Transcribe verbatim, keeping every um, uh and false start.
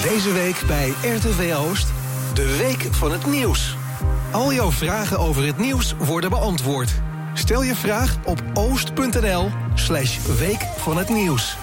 Deze week bij R T V Oost, de Week van het Nieuws. Al jouw vragen over het nieuws worden beantwoord. Stel je vraag op oost punt n l slash week van het nieuws.